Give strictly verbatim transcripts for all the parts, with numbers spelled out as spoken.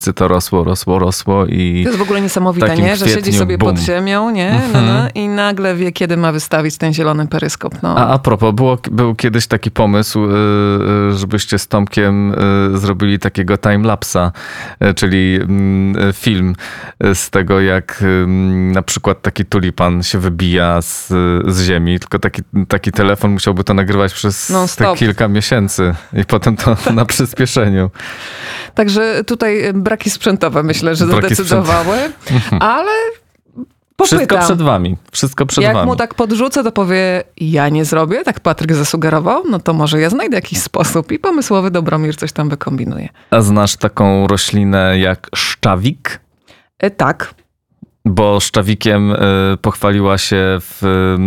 to rosło, rosło, rosło i... To jest w ogóle niesamowite, nie? Że siedzi sobie boom. pod ziemią, nie? No, no, i nagle wie, kiedy ma wystawić ten zielony peryskop. No. A, a propos, było, był kiedyś taki pomysł, żebyście z Tomkiem zrobili takiego timelapsa, czyli film z tego, jak na przykład taki tulipan się wybija z, z ziemi, tylko taki, taki telefon musiałby to nagrywać przez no, te kilka miesięcy i potem to tak. na przyspieszeniu. Także tutaj braki sprzętowe myślę, że braki zdecydowały, ale popytam. Wszystko przed wami. Wszystko przed Jak wami. mu tak podrzucę, to powie, ja nie zrobię, tak Patryk zasugerował, no to może ja znajdę jakiś sposób i pomysłowy Dobromir coś tam wykombinuje. A znasz taką roślinę jak szczawik? E, tak. Bo szczawikiem pochwaliła się w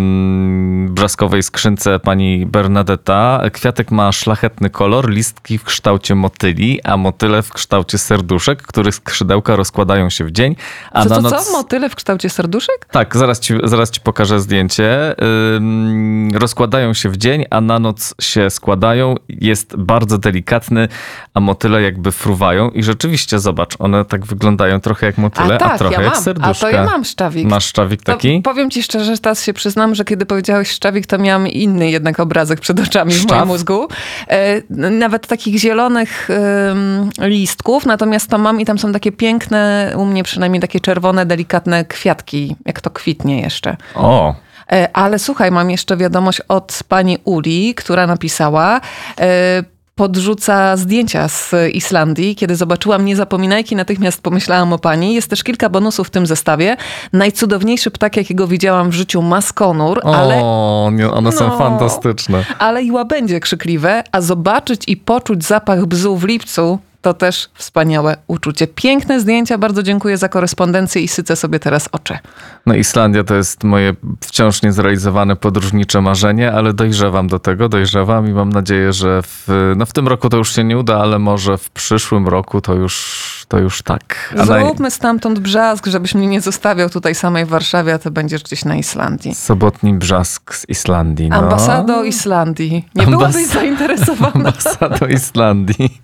brzaskowej skrzynce pani Bernadetta. Kwiatek ma szlachetny kolor, listki w kształcie motyli, a motyle w kształcie serduszek, których skrzydełka rozkładają się w dzień. A co, na co, noc... co? Motyle w kształcie serduszek? Tak, zaraz ci, zaraz ci pokażę zdjęcie. Ym, rozkładają się w dzień, a na noc się składają. Jest bardzo delikatny, a motyle jakby fruwają. I rzeczywiście, zobacz, one tak wyglądają trochę jak motyle, a, tak, a trochę ja jak mam. serduszka. To ja mam szczawik. Masz szczawik taki? To powiem ci szczerze, że teraz się przyznam, że kiedy powiedziałeś szczawik, to miałam inny jednak obrazek przed oczami Szczaw? w moim mózgu. E, nawet takich zielonych e, listków, natomiast to mam i tam są takie piękne, u mnie przynajmniej takie czerwone, delikatne kwiatki, jak to kwitnie jeszcze. O! E, ale słuchaj, mam jeszcze wiadomość od pani Uli, która napisała... E, podrzuca zdjęcia z Islandii. Kiedy zobaczyłam Niezapominajki, natychmiast pomyślałam o pani. Jest też kilka bonusów w tym zestawie. Najcudowniejszy ptak, jakiego widziałam w życiu, maskonur, ale... O, nie, one no, są fantastyczne. Ale i łabędzie krzykliwe, a zobaczyć i poczuć zapach bzu w lipcu, to też wspaniałe uczucie. Piękne zdjęcia, bardzo dziękuję za korespondencję i sycę sobie teraz oczy. No Islandia to jest moje wciąż niezrealizowane podróżnicze marzenie, ale dojrzewam do tego, dojrzewam i mam nadzieję, że w, no w tym roku to już się nie uda, ale może w przyszłym roku to już, to już tak. A Zróbmy naj... stamtąd brzask, żebyś mnie nie zostawiał tutaj samej w Warszawie, a ty będziesz gdzieś na Islandii. Sobotni brzask z Islandii. No. Ambasado Islandii. Nie Ambas... byłabyś zainteresowana? Ambasado Islandii.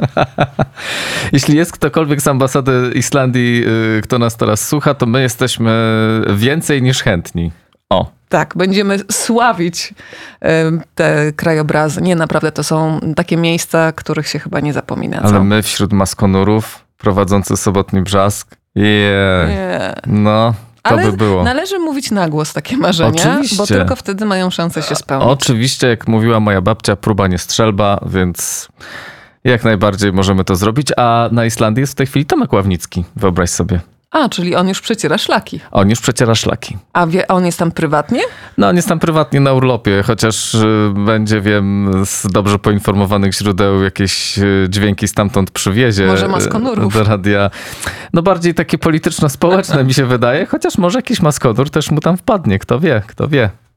Jeśli jest ktokolwiek z ambasady Islandii, kto nas teraz słucha, to my jesteśmy więcej niż chętni. O. Tak, będziemy sławić te krajobrazy. Nie, naprawdę to są takie miejsca, których się chyba nie zapomina. Co? Ale my wśród maskonurów prowadzący sobotni brzask, yeah. yeah. No... To Ale by było. Należy mówić na głos takie marzenia, Oczywiście. Bo tylko wtedy mają szansę się spełnić. Oczywiście, jak mówiła moja babcia, próba nie strzelba, więc jak najbardziej możemy to zrobić. A na Islandii jest w tej chwili Tomek Ławnicki, wyobraź sobie. A, czyli on już przeciera szlaki. On już przeciera szlaki. A wie, on jest tam prywatnie? No, on jest tam prywatnie na urlopie, chociaż będzie, wiem, z dobrze poinformowanych źródeł jakieś dźwięki stamtąd przywiezie. Może maskonurów. Do radia. No bardziej takie polityczno-społeczne mi się wydaje, chociaż może jakiś maskonur też mu tam wpadnie, kto wie, kto wie.